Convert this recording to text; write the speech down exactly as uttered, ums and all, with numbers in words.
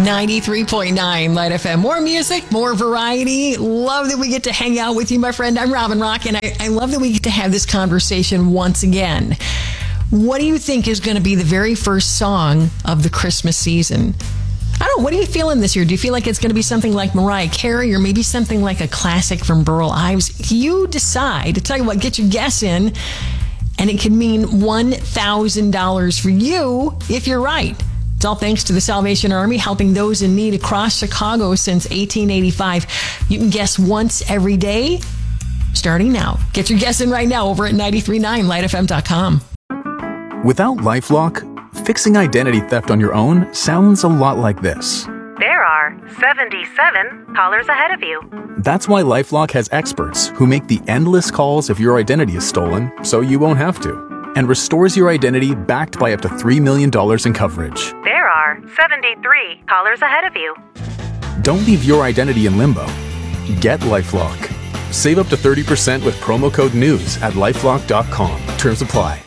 ninety-three point nine Light F M. More music, more variety. Love that we get to hang out with you, my friend. I'm Robin Rock, and I, I love that we get to have this conversation once again. What do you think is going to be the very first song of the Christmas season? I don't know. What are you feeling this year? Do you feel like it's going to be something like Mariah Carey or maybe something like a classic from Burl Ives? You decide. To tell you what, get your guess in, and it can mean one thousand dollars for you if you're right. It's all thanks to the Salvation Army, helping those in need across Chicago since eighteen eighty-five. You can guess once every day, starting now. Get your guess in right now over at ninety-three point nine light f m dot com. Without LifeLock, fixing identity theft on your own sounds a lot like this. There are seventy-seven callers ahead of you. That's why LifeLock has experts who make the endless calls if your identity is stolen, so you won't have to, and restores your identity backed by up to three million dollars in coverage. There are seventy-three callers ahead of you. Don't leave your identity in limbo. Get LifeLock. Save up to thirty percent with promo code NEWS at lifelock dot com. Terms apply.